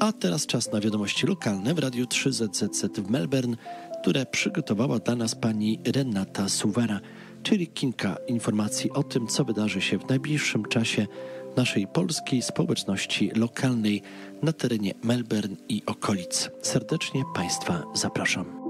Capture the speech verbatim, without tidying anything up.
A teraz czas na wiadomości lokalne w Radiu trzy Z Z Z w Melbourne, które przygotowała dla nas pani Renata Suwera, czyli kilka informacji o tym, co wydarzy się w najbliższym czasie w naszej polskiej społeczności lokalnej na terenie Melbourne i okolic. Serdecznie Państwa zapraszam.